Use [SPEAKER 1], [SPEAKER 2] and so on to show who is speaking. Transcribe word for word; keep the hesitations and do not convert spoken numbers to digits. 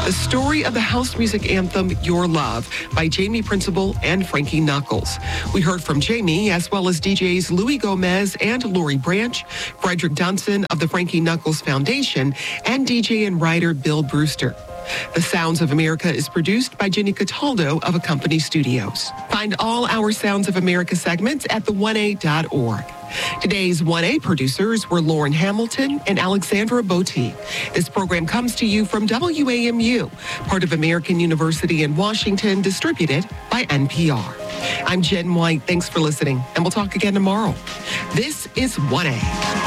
[SPEAKER 1] the story of the house music anthem Your Love by Jamie Principle and Frankie Knuckles. We heard from Jamie as well as D Js Louis Gomez and Lori Branch, Frederick Dunson of the Frankie Knuckles Foundation, and D J and writer Bill Brewster. The Sounds of America is produced by Jenny Cataldo of Accompany Studios. Find all our Sounds of America segments at the one A dot org. Today's one A producers were Lauren Hamilton and Alexandra Botti. This program comes to you from W A M U, part of American University in Washington, distributed by N P R. I'm Jen White. Thanks for listening, and we'll talk again tomorrow. This is one A.